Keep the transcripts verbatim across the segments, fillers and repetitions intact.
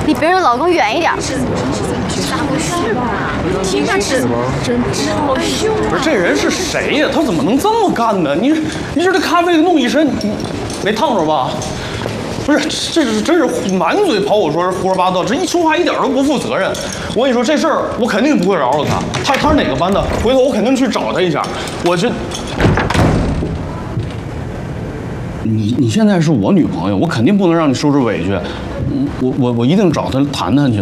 离别人老公远一点。 咋回事吧？听着是真好凶啊！ 不是这人是谁呀？他怎么能这么干呢？你你这这咖啡弄一身，你没烫着吧？不是，这是真是满嘴跑我说是胡说八道，这一说话一点都不负责任。我跟你说这事儿，我肯定不会饶了他。他他是哪个班的？回头我肯定去找他一下。我这，你你现在是我女朋友，我肯定不能让你受这委屈。我我我一定找他谈谈去。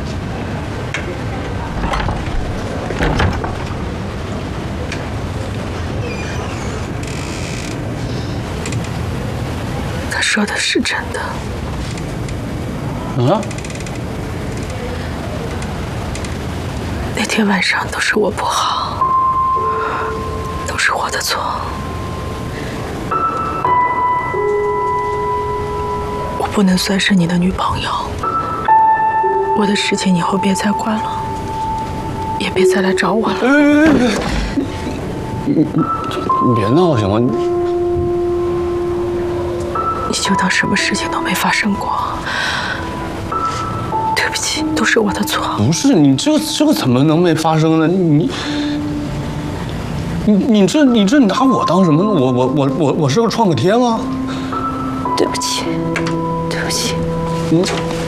他说的是真的。 啊？ 那天晚上都是我不好，都是我的错。我不能算是你的女朋友。我的事情以后别再管了，也别再来找我了。 别别别别！你你你别闹行吗？ 你就当什么事情都没发生过。对不起，都是我的错。 不是你这个这个怎么能没发生呢？你你你这你这拿我当什么？我我我我我是个创可贴吗？ 对不起，对不起。 你。